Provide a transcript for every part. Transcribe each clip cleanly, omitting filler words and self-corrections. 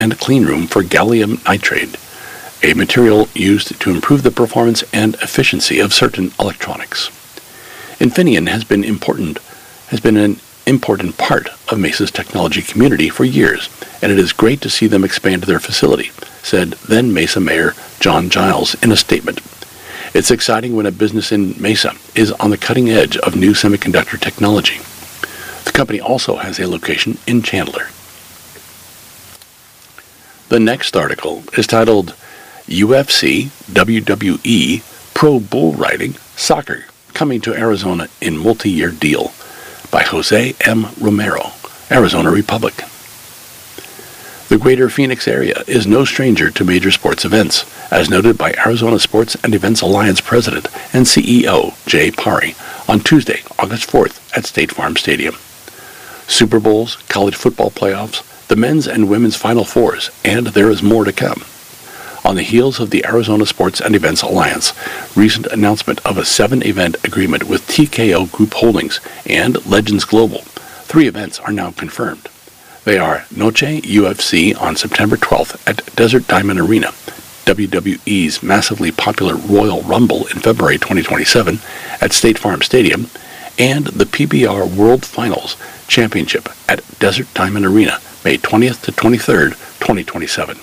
and clean room for gallium nitride, a material used to improve the performance and efficiency of certain electronics. Infineon has been an important part of Mesa's technology community for years, and it is great to see them expand their facility, said then Mesa Mayor John Giles in a statement. It's exciting when a business in Mesa is on the cutting edge of new semiconductor technology. The company also has a location in Chandler. The next article is titled UFC, WWE, Pro Bull Riding, Soccer Coming to Arizona in Multi-Year Deal by Jose M. Romero, Arizona Republic. The greater Phoenix area is no stranger to major sports events, as noted by Arizona Sports and Events Alliance President and CEO Jay Pari on Tuesday, August 4th at State Farm Stadium. Super Bowls, college football playoffs, the men's and women's Final Fours, and there is more to come. On the heels of the Arizona Sports and Events Alliance recent announcement of a 7-event agreement with TKO Group Holdings and Legends Global, 3 events are now confirmed. They are Noche UFC on September 12th at Desert Diamond Arena, WWE's massively popular Royal Rumble in February 2027 at State Farm Stadium, and the PBR World Finals Championship at Desert Diamond Arena, May 20th to 23rd, 2027.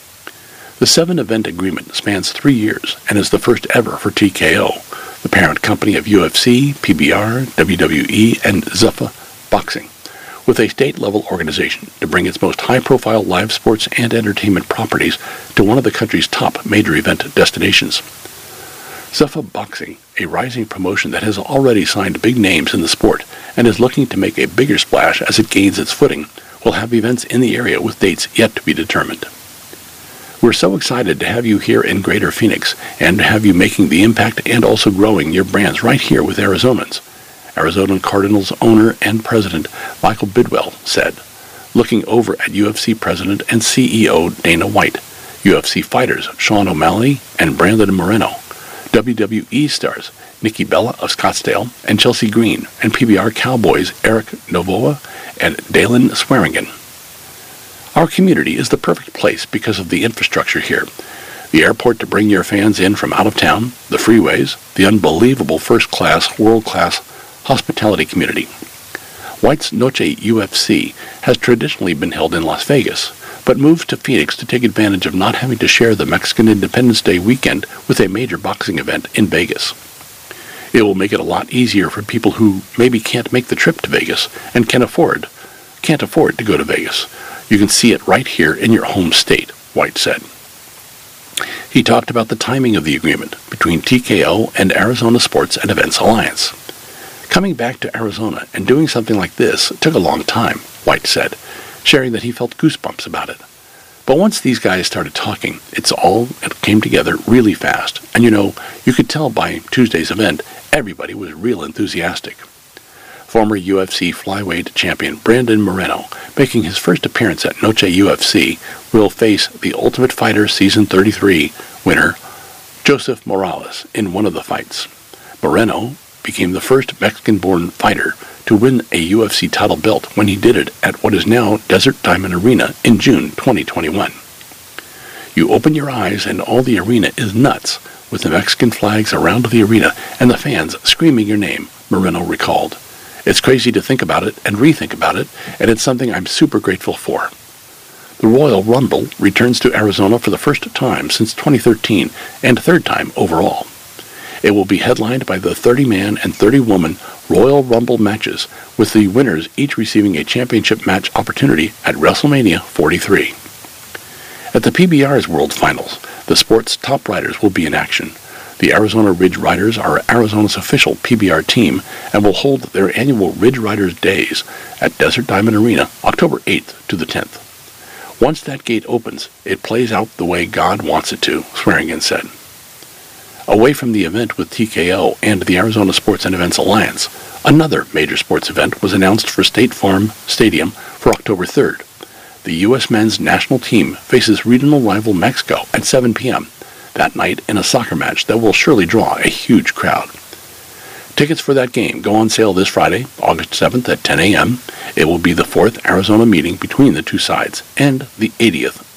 The 7-event agreement spans 3 years and is the first ever for TKO, the parent company of UFC, PBR, WWE, and Zuffa Boxing, with a state-level organization to bring its most high-profile live sports and entertainment properties to one of the country's top major event destinations. Zuffa Boxing, a rising promotion that has already signed big names in the sport and is looking to make a bigger splash as it gains its footing, will have events in the area with dates yet to be determined. We're so excited to have you here in Greater Phoenix and to have you making the impact and also growing your brands right here with Arizonans, Arizona Cardinals owner and president Michael Bidwell said, looking over at UFC president and CEO Dana White, UFC fighters Sean O'Malley and Brandon Moreno, WWE stars Nikki Bella of Scottsdale and Chelsea Green, and PBR Cowboys Eric Novoa and Dalen Swearingen. Our community is the perfect place because of the infrastructure here. The airport to bring your fans in from out of town, the freeways, the unbelievable first-class, world-class hospitality community. White's Noche UFC has traditionally been held in Las Vegas, but moved to Phoenix to take advantage of not having to share the Mexican Independence Day weekend with a major boxing event in Vegas. It will make it a lot easier for people who maybe can't make the trip to Vegas and can't afford to go to Vegas. You can see it right here in your home state, White said. He talked about the timing of the agreement between TKO and Arizona Sports and Events Alliance. Coming back to Arizona and doing something like this took a long time, White said, sharing that he felt goosebumps about it. But once these guys started talking, it came together really fast. And you could tell by Tuesday's event, everybody was real enthusiastic. Former UFC flyweight champion Brandon Moreno, making his first appearance at Noche UFC, will face the Ultimate Fighter Season 33 winner Joseph Morales in one of the fights. Moreno became the first Mexican-born fighter to win a UFC title belt when he did it at what is now Desert Diamond Arena in June 2021. You open your eyes and all the arena is nuts, with the Mexican flags around the arena and the fans screaming your name, Moreno recalled. It's crazy to think about it and rethink about it, and it's something I'm super grateful for. The Royal Rumble returns to Arizona for the first time since 2013 and third time overall. It will be headlined by the 30-man and 30-woman Royal Rumble matches, with the winners each receiving a championship match opportunity at WrestleMania 43. At the PBR's World Finals, the sport's top riders will be in action. The Arizona Ridge Riders are Arizona's official PBR team and will hold their annual Ridge Riders Days at Desert Diamond Arena October 8th to the 10th. Once that gate opens, it plays out the way God wants it to, Swearingen said. Away from the event with TKO and the Arizona Sports and Events Alliance, another major sports event was announced for State Farm Stadium for October 3rd. The U.S. men's national team faces regional rival Mexico at 7 p.m. that night in a soccer match that will surely draw a huge crowd. Tickets for that game go on sale this Friday, August 7th at 10 a.m. It will be the 4th Arizona meeting between the two sides and the 80th